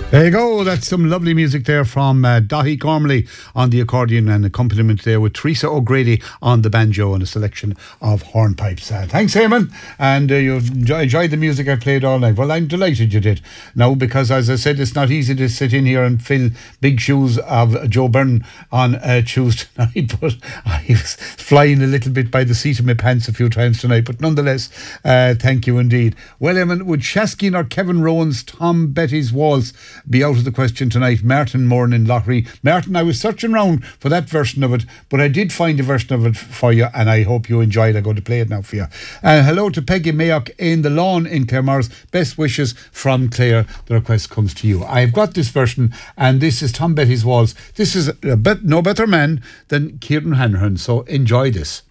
There you go. That's some lovely music there from Dahi Gormley on the accordion and accompaniment there with Teresa O'Grady on the banjo and a selection of hornpipes. Thanks, Eamon. And you enjoyed the music I played all night. Well, I'm delighted you did. Now, because as I said, it's not easy to sit in here and fill big shoes of Joe Byrne on Tuesday night, but I was flying a little bit by the seat of my pants a few times tonight. But nonetheless, thank you indeed. Well, Eamon, would Shaskin or Kevin Rowan's Tom Betty's Waltz be out of the question tonight? Martin Moran in Lottery. Martin, I was searching around for that version of it, but I did find a version of it for you, and I hope you enjoy it. I'm going to play it now for you. Hello to Peggy Mayock in the lawn in Claremorris. Best wishes from Claire. The request comes to you. I've got this version, and this is Tom Betty's Waltz. This is no better man than Kieran Hanrahan, so enjoy this.